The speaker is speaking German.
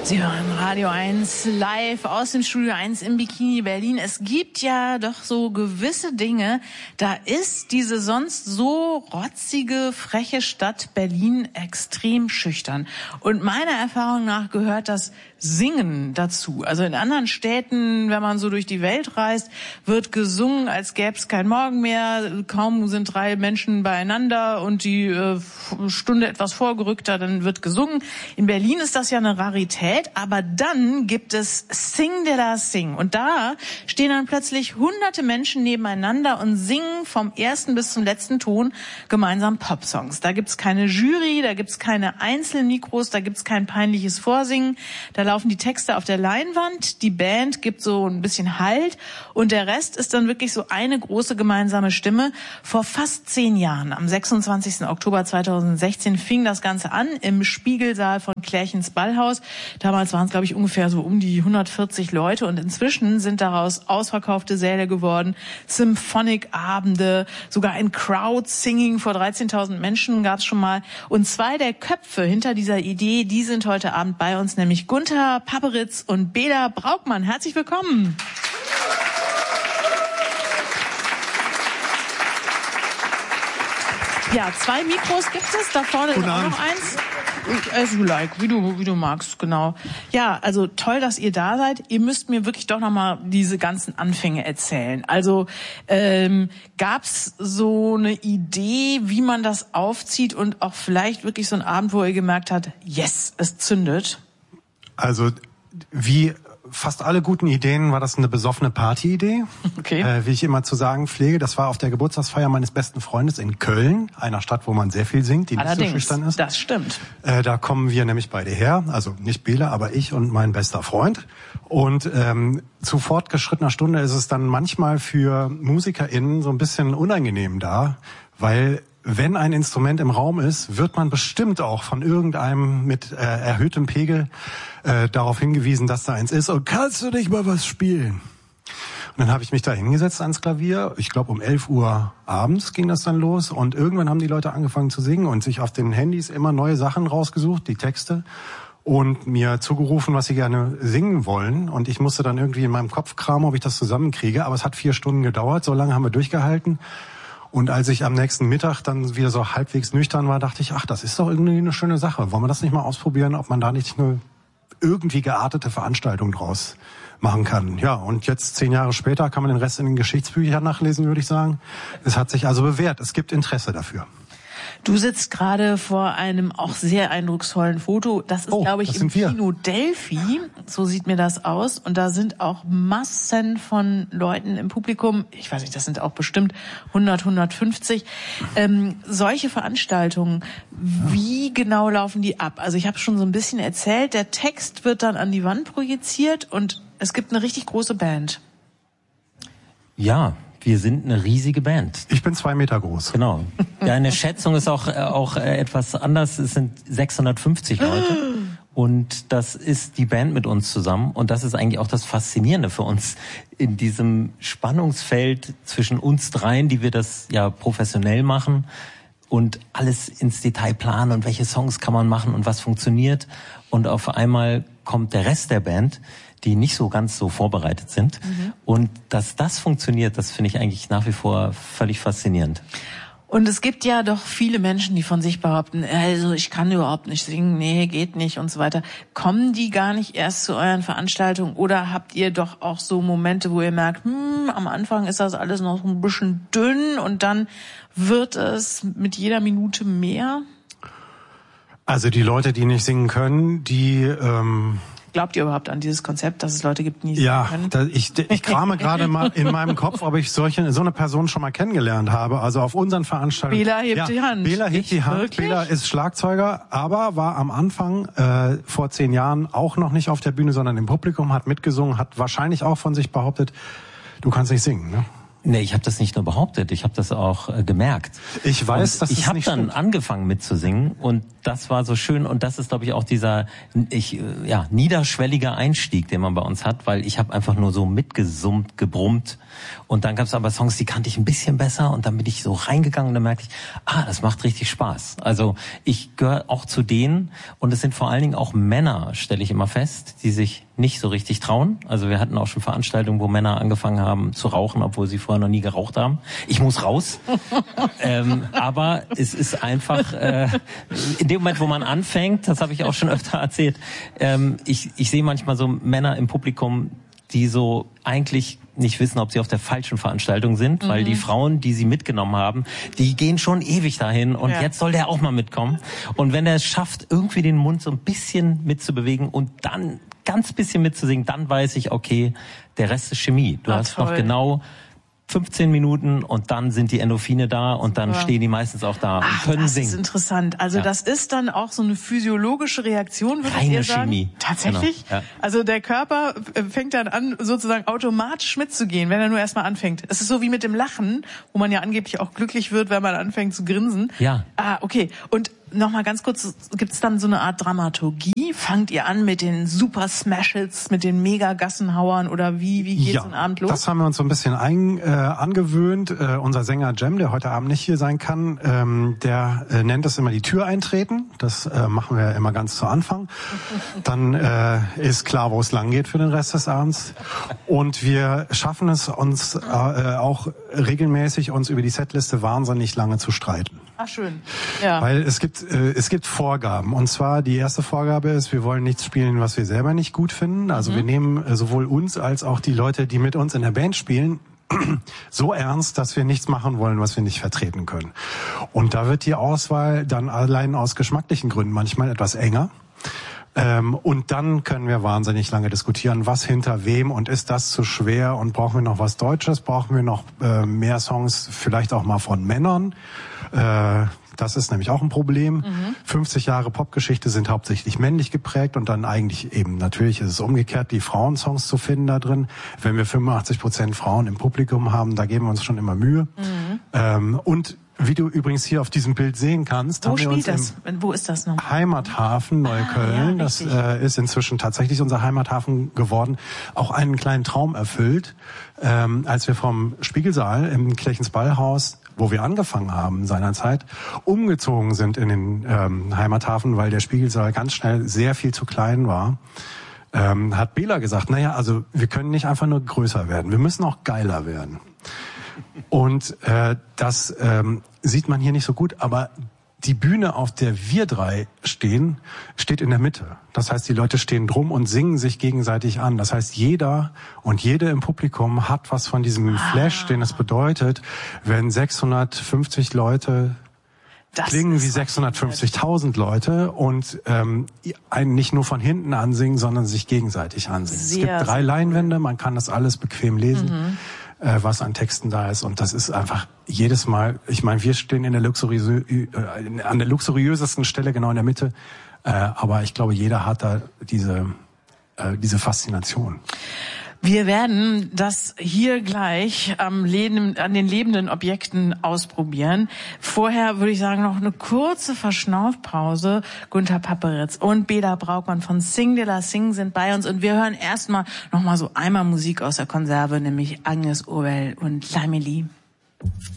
Sie hören Radio 1 live aus dem Studio 1 im Bikini Berlin. Es gibt ja doch so gewisse Dinge, da ist diese sonst so rotzige, freche Stadt Berlin extrem schüchtern. Und meiner Erfahrung nach gehört das Singen dazu. Also in anderen Städten, wenn man so durch die Welt reist, wird gesungen, als gäbe es kein Morgen mehr. Kaum sind 3 Menschen beieinander und die Stunde etwas vorgerückter, dann wird gesungen. In Berlin ist das ja eine Rarität, aber dann gibt es Sing de la Sing. Und da stehen dann plötzlich hunderte Menschen nebeneinander und singen vom ersten bis zum letzten Ton gemeinsam Popsongs. Da gibt's keine Jury, da gibt's keine Einzelmikros, da gibt's kein peinliches Vorsingen. Da laufen die Texte auf der Leinwand, die Band gibt so ein bisschen Halt und der Rest ist dann wirklich so eine große gemeinsame Stimme. Vor fast 10 Jahren, am 26. Oktober 2016, fing das Ganze an im Spiegelsaal von Klärchens Ballhaus. Damals waren es, glaube ich, ungefähr so um die 140 Leute und inzwischen sind daraus ausverkaufte Säle geworden, Symphonic-Abende, sogar ein Crowd-Singing vor 13.000 Menschen gab es schon mal. Und 2 der Köpfe hinter dieser Idee, die sind heute Abend bei uns, nämlich Gunther Paperitz und Bela Braukmann. Herzlich willkommen. Ja, 2 Mikros gibt es, da vorne ist auch noch eins. As you like, wie du magst, genau. Ja, also toll, dass ihr da seid. Ihr müsst mir wirklich doch nochmal diese ganzen Anfänge erzählen. Also gab's so eine Idee, wie man das aufzieht und auch vielleicht wirklich so einen Abend, wo ihr gemerkt habt, yes, es zündet? Also wie fast alle guten Ideen war das eine besoffene Partyidee. Okay. Wie ich immer zu sagen pflege, das war auf der Geburtstagsfeier meines besten Freundes in Köln, einer Stadt, wo man sehr viel singt, die allerdings nicht so schüchtern ist. Das stimmt. Da kommen wir nämlich beide her, also nicht Bela, aber ich und mein bester Freund. Und zu fortgeschrittener Stunde ist es dann manchmal für MusikerInnen so ein bisschen unangenehm da, weil wenn ein Instrument im Raum ist, wird man bestimmt auch von irgendeinem mit erhöhtem Pegel darauf hingewiesen, dass da eins ist. Und kannst du nicht mal was spielen? Und dann habe ich mich da hingesetzt ans Klavier. Ich glaube, um 11 Uhr abends ging das dann los. Und irgendwann haben die Leute angefangen zu singen und sich auf den Handys immer neue Sachen rausgesucht, die Texte, und mir zugerufen, was sie gerne singen wollen. Und ich musste dann irgendwie in meinem Kopf kramen, ob ich das zusammenkriege. Aber es hat 4 Stunden gedauert. So lange haben wir durchgehalten. Und als ich am nächsten Mittag dann wieder so halbwegs nüchtern war, dachte ich, ach, das ist doch irgendwie eine schöne Sache. Wollen wir das nicht mal ausprobieren, ob man da nicht eine irgendwie geartete Veranstaltung draus machen kann? Ja, und jetzt 10 Jahre später kann man den Rest in den Geschichtsbüchern nachlesen, würde ich sagen. Es hat sich also bewährt. Es gibt Interesse dafür. Du sitzt gerade vor einem auch sehr eindrucksvollen Foto. Das ist, glaube ich, im Kino Delphi. So sieht mir das aus. Und da sind auch Massen von Leuten im Publikum. Ich weiß nicht, das sind auch bestimmt 100, 150. Solche Veranstaltungen, wie genau laufen die ab? Also ich habe schon so ein bisschen erzählt, der Text wird dann an die Wand projiziert und es gibt eine richtig große Band. Ja. Wir sind eine riesige Band. Ich bin 2 Meter groß. Genau. Deine Schätzung ist auch etwas anders. Es sind 650 Leute. Und das ist die Band mit uns zusammen. Und das ist eigentlich auch das Faszinierende für uns in diesem Spannungsfeld zwischen uns dreien, die wir das ja professionell machen und alles ins Detail planen und welche Songs kann man machen und was funktioniert. Und auf einmal kommt der Rest der Band, die nicht so ganz so vorbereitet sind. Und dass das funktioniert, das finde ich eigentlich nach wie vor völlig faszinierend. Und es gibt ja doch viele Menschen, die von sich behaupten, also ich kann überhaupt nicht singen, nee, geht nicht und so weiter. Kommen die gar nicht erst zu euren Veranstaltungen oder habt ihr doch auch so Momente, wo ihr merkt, am Anfang ist das alles noch ein bisschen dünn und dann wird es mit jeder Minute mehr? Also die Leute, die nicht singen können, die... Glaubt ihr überhaupt an dieses Konzept, dass es Leute gibt, die nicht singen können? Ja, ich krame gerade mal in meinem Kopf, ob ich so eine Person schon mal kennengelernt habe. Also auf unseren Veranstaltungen. Bela hebt die Hand. Bela hebt die Hand. Wirklich? Bela ist Schlagzeuger, aber war am Anfang vor 10 Jahren auch noch nicht auf der Bühne, sondern im Publikum, hat mitgesungen, hat wahrscheinlich auch von sich behauptet, du kannst nicht singen, ne? Nee, ich habe das nicht nur behauptet, ich habe das auch gemerkt. Ich weiß, dass ich habe dann angefangen mitzusingen und das war so schön und das ist, glaube ich, auch dieser niederschwellige Einstieg, den man bei uns hat, weil ich habe einfach nur so mitgesummt, gebrummt und dann gab es aber Songs, die kannte ich ein bisschen besser und dann bin ich so reingegangen und dann merkte ich, das macht richtig Spaß. Also ich gehöre auch zu denen und es sind vor allen Dingen auch Männer, stelle ich immer fest, die sich nicht so richtig trauen. Also wir hatten auch schon Veranstaltungen, wo Männer angefangen haben zu rauchen, obwohl sie vorher noch nie geraucht haben. Ich muss raus. Aber es ist einfach, in dem Moment, wo man anfängt, das habe ich auch schon öfter erzählt, ich sehe manchmal so Männer im Publikum, die so eigentlich nicht wissen, ob sie auf der falschen Veranstaltung sind, weil die Frauen, die sie mitgenommen haben, die gehen schon ewig dahin und jetzt soll der auch mal mitkommen. Und wenn er es schafft, irgendwie den Mund so ein bisschen mitzubewegen und dann ganz bisschen mitzusingen, dann weiß ich, okay, der Rest ist Chemie. Du hast noch genau 15 Minuten und dann sind die Endorphine da und dann stehen die meistens auch da und können singen. Das ist interessant. Also das ist dann auch so eine physiologische Reaktion, würde ich sagen. Chemie. Tatsächlich? Genau. Ja. Also der Körper fängt dann an, sozusagen automatisch mitzugehen, wenn er nur erstmal anfängt. Es ist so wie mit dem Lachen, wo man ja angeblich auch glücklich wird, wenn man anfängt zu grinsen. Ja. Okay. Und nochmal ganz kurz, gibt's dann so eine Art Dramaturgie? Fangt ihr an mit den Super Smash-Hits, mit den Mega-Gassenhauern oder wie geht so ein Abend los? Das haben wir uns so ein bisschen angewöhnt. Unser Sänger Jem, der heute Abend nicht hier sein kann, der nennt es immer die Tür eintreten. Das machen wir immer ganz zu Anfang. Dann ist klar, wo es lang geht für den Rest des Abends. Und wir schaffen es uns auch regelmäßig, uns über die Setliste wahnsinnig lange zu streiten. Ach, schön. Ja. Weil es gibt Vorgaben. Und zwar die erste Vorgabe ist, wir wollen nichts spielen, was wir selber nicht gut finden. Also wir nehmen sowohl uns als auch die Leute, die mit uns in der Band spielen, so ernst, dass wir nichts machen wollen, was wir nicht vertreten können. Und da wird die Auswahl dann allein aus geschmacklichen Gründen manchmal etwas enger. Und dann können wir wahnsinnig lange diskutieren, was hinter wem und ist das zu schwer und brauchen wir noch was Deutsches, brauchen wir noch mehr Songs, vielleicht auch mal von Männern. Das ist nämlich auch ein Problem. 50 Jahre Popgeschichte sind hauptsächlich männlich geprägt und dann eigentlich eben, natürlich ist es umgekehrt, die Frauensongs zu finden da drin. Wenn wir 85% Frauen im Publikum haben, da geben wir uns schon immer Mühe. Und wie du übrigens hier auf diesem Bild sehen kannst, haben wir uns wo ist das noch? Heimathafen Neukölln, das ist inzwischen tatsächlich unser Heimathafen geworden, auch einen kleinen Traum erfüllt, als wir vom Spiegelsaal im Kirchens Ballhaus, wo wir angefangen haben seinerzeit, umgezogen sind in den Heimathafen, weil der Spiegelsaal ganz schnell sehr viel zu klein war. Hat Bela gesagt, also wir können nicht einfach nur größer werden, wir müssen auch geiler werden. Und das sieht man hier nicht so gut, aber die Bühne, auf der wir drei stehen, steht in der Mitte. Das heißt, die Leute stehen drum und singen sich gegenseitig an. Das heißt, jeder und jede im Publikum hat was von diesem Flash, den es bedeutet, wenn 650 Leute klingen wie 650.000 Leute und einen nicht nur von hinten ansingen, sondern sich gegenseitig ansingen. Es gibt 3 Leinwände, man kann das alles bequem lesen. Was an Texten da ist. Und das ist einfach jedes Mal, ich meine, wir stehen an der luxuriösesten Stelle genau in der Mitte, aber ich glaube, jeder hat da diese Faszination. Wir werden das hier gleich an den lebenden Objekten ausprobieren. Vorher würde ich sagen, noch eine kurze Verschnaufpause. Günther Papperitz und Bela Braukmann von Sing de la Sing sind bei uns und wir hören erstmal noch mal so einmal Musik aus der Konserve, nämlich Agnes Obel und Laimeli.